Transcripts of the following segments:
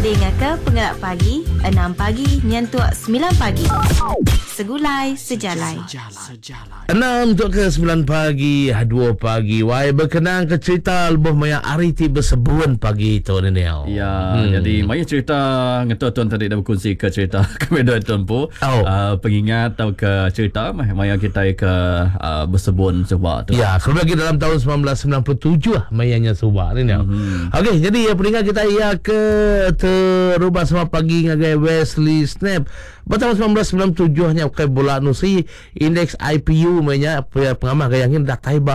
Dengar ke Pengerat Pagi 6 pagi nyentuh 9 pagi. Segulai sejalai 6 untuk ke 9 pagi 2 pagi. Wai berkenaan ke cerita lebih maya hari tiba sebulan pagi tu ni. Ya, jadi maya cerita ngetuan tadi dah berkongsi ke cerita kami dua tuan pun. Pengingat atau ke cerita maya kita ke bersebun sebab tu. Ya, sebab lagi dalam tahun 1997 mayanya subak ni. Okey, jadi peringat kita ia ke terubah semua pagi ngagai Wesley Snap. Tahun 1997 nya ke bola nusi indeks IPU mayanya pengamah gayangin dah taiba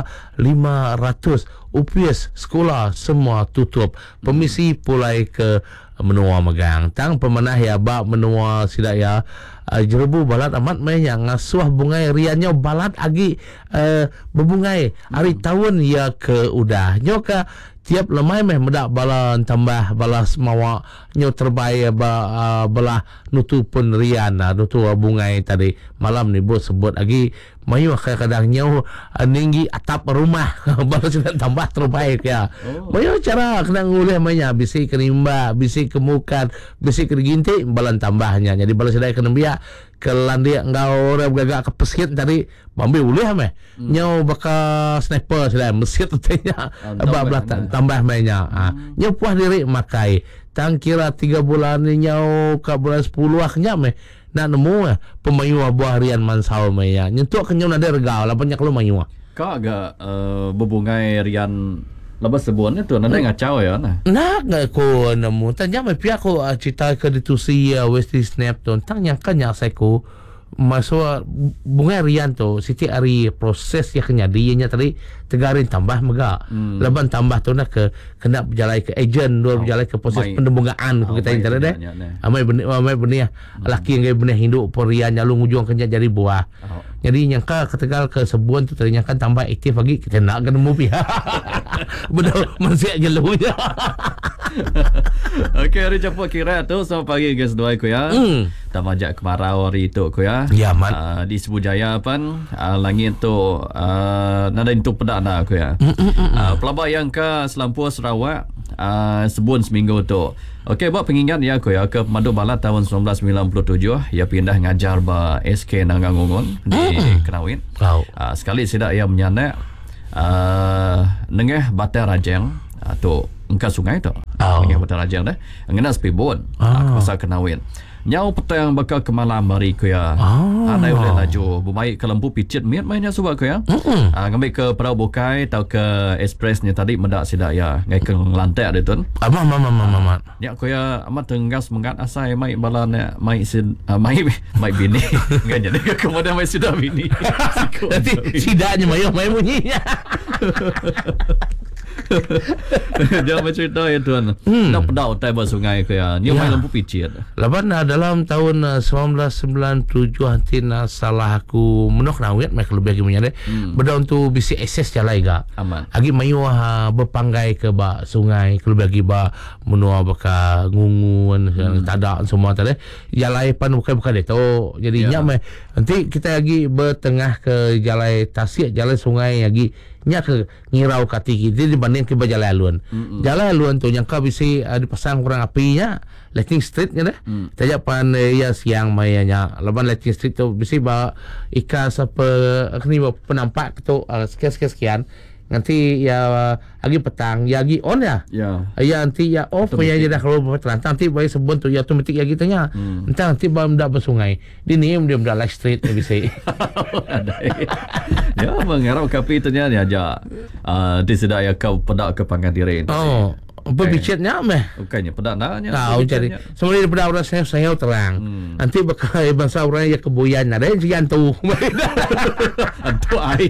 500. UPS sekolah semua tutup. Permisi pulai ke menua megang. Tang pemanah ya bak menua sidak ya jerebu balat amat mayanya ngasuh bungai riannya balat agi berbungai hari tahun ya ke udah nyoka tiap lemai meh medak balan tambah balas mawa nyo terbaik belah nutu pun rian nutu bungai tadi malam ni bos sebut lagi mayu kadang-kadang nyo ninggi atap rumah balas sudah tambah terbaik ya. Mayu cara kena ngulih manya bisi kenimba bisi kemukan bisi keginti balan tambahnya jadi balas sudah kena biak kelandia engkau orang gagak kepesit tadi ambil ulih meh nyo bakal sniper sudah mesit tanya tambah mainnya nyo puas diri makai tang kira 3 bulan ni nyo ke bulan 10 akhnya meh nak nemu pemayu buah harian mansau mainnya nyentuk kenyo ada regau lah banyak lu mayu kau agak berbungai rian lepas sebulan itu nada ngacau ya nak ko nemu tanya meh pihak ko cerita ke ditusi Wesley Snap tu tanya kanya saya ko masuk bunga rian tu siti hari proses yang kena dianya tadi tegarin tambah mega leban tambah tu nak ke kena berjalan ke agent dua berjalan ke proses pendembungaan kita internet deh amai benih laki yang benih hidup perian lalu ujung kena jadi buah jadi nyangka ketegal ke sebuan tu ternyata kan tambah aktif lagi kita nak kena movie betul masih aja lu ya. Okey, hari cepat kira tu selamat pagi guys dua aku ya. Dah majak kemarau hari tu aku ya. Ya mat. Di Cebu Jaya pan langit tu nada itu pedak nak aku ya. Pelabak yang ke Selampua Sarawak sebun seminggu tu. Okey, buat pengingat ya aku ya ke Madu Balat tahun 1997 ia pindah ngajar ba SK Nanggangungun di Kenawin. Sekali sidak ia menyanak nengah Batai Rajang tu engkau sungai tu nengah Batai Rajang dah ngena speedboat pasal Kenawin nyau petang bakal ke malam hari ku ya ada boleh laju bermain ke lembu picit miat mainnya sebab ku ya ngambil ke Perahu Bukai atau ke expressnya tadi medak sidak ya ngai ke lantai ada tu amat ya ku ya amat tenggas mengat asai mai balan mai mai bini enggak jadi kemudian mai sudah bini nanti sidaknya mai bunyinya. Jangan bercerita ya tuan. Nak pedau tai bah sungai ke ya. Ni main lembu picit. Laban dalam tahun 1997 hantina salah aku menok nawit mai lebih lagi menyade. Beda untuk bisi akses jalan ga. Aman. Agi mayu berpanggai ke ba sungai lebih lagi ba menua baka ngungun tadak semua tadi. Jalan pan bukan deto. Jadi nya mai nanti kita lagi bertengah ke jalan Tasik jalan sungai lagi nya ke ngirau kati kita dibanding ke jalan alun. Jalan alun tu yang kau bisa dipasang kurang apinya Lighting Street nya dah. Tajak pan ya siang mayanya. Leban Lighting Street tu bisa ba ikas apa ni penampak tu sekian nanti ya lagi petang ya lagi on ya. Ya nanti ya off ya dah kalau terlantar nanti bayi sebun tu ya otomatik ya gitanya. Nanti ba mendak bersungai. Di ni dia mendak Light Street bisa. Ya mengarau kapi tu nya aja. Di sedak ya kau pedak ke Pangandiri. Berbicitnya meh. Bukannya pedak naknya. Tahu jadi. Semua di pedak orang saya terang. Nanti bakal bahasa orang ya kebuyan ada yang sekian tu. Antu ai.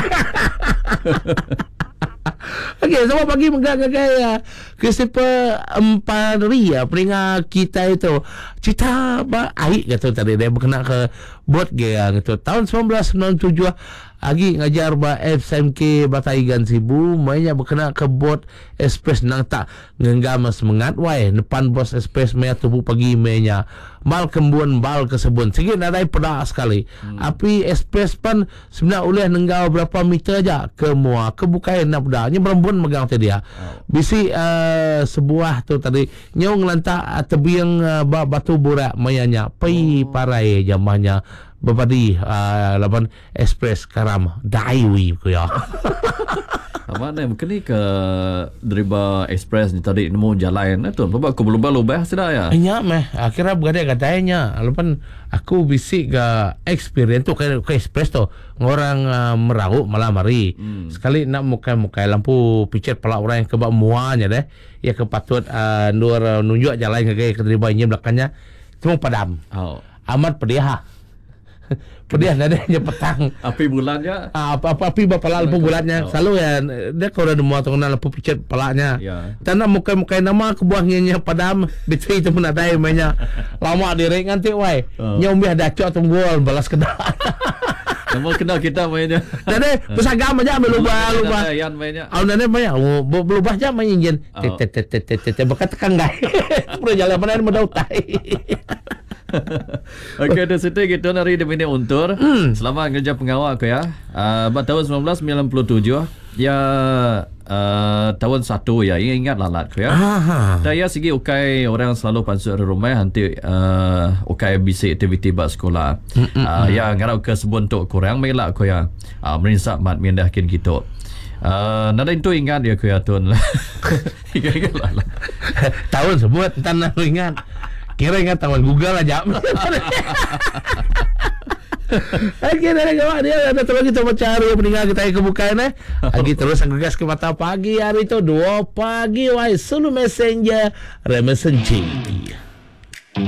Okey, selamat pagi menggagak Christopher Empari peringat kita itu cerita aik kata tadi dia berkenaan ke buat gitu tahun 1997 Agi ngajar ba FSMK Bataigan Sibu, mainnya berkena ke bot express nang tak ngenggamas mengat wai depan bos express maya tubuh pagi mainnya mal kembuan bal kesebun sikit nadai pedas sekali. Api express pan sebenarnya oleh nenggau berapa meter aja ke mua ke bukai nak pedahnya berembun megang tadi dia. Bisi sebuah tu tadi nyong lantak tebiang batu burak mayanya pai parai jamahnya bapadi laban express karam daiwi ko ya. Mana mungkin ni ke dariba express ni tadi nemu jalan tu sebab aku belum lubah sudah ya. Nya meh akhirnya berada katanya lapan aku bisik ke experience tu ke express tu orang merau malam hari. Sekali nak mukai lampu picit pala orang yang kebak muanya deh. Ya kepatut nur nunjuk jalan ke dariba nya belakangnya cuma padam. Amat pedih. Pedih nadanya petang. Api bulannya. Api bapala lampu bulatnya. Selalu ya dia kalau ada muat kena lampu picit pelaknya. Ya. Tanah mukai nama kebuahnya padam betri itu pun ada mainnya. Lama direk nganti wai. Nyombih dacok tunggul balas kedah. Nama kenal kita mainnya. Nade pesagam aja berubah. Yan mainnya. Nade banyak berubah aja main jen. Bekat tekan gai. Perlu jalan mana mau tai. Okey, dari situ kita hari demi untur. Selamat kerja pengawal aku ya. Tahun 1997 ya tahun 1 ya ingat lalat aku ya. Saya segi ukai orang selalu pansut rumah nanti ukai bisi aktiviti bak sekolah. Ya ngarau ke sebun tu kurang melak aku ya. Merinsak mat mindahkin gitu. Nada itu ingat ya aku ya tuan. Ingat lah. Tahun sebut tanah ingat. Kira ingat tahun Google aja. Okey, dari kawan dia ada terus kita mencari peninggal kita yang kebukaan Lagi terus anggegas ke mata pagi hari itu 2 pagi wai sulu messenger remessaging.